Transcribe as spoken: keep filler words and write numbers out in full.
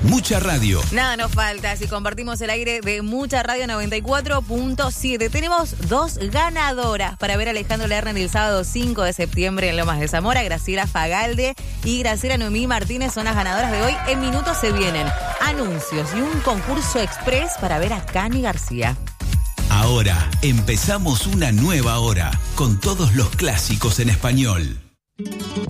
Mucha radio. Nada nos falta si compartimos el aire de Mucha Radio noventa y cuatro punto siete. Tenemos dos ganadoras para ver a Alejandro Lerner el sábado cinco de septiembre en Lomas de Zamora. Graciela Fagalde y Graciela Noemí Martínez son las ganadoras de hoy. En minutos se vienen anuncios y un concurso express para ver a Cani García. Ahora empezamos una nueva hora con todos los clásicos en español.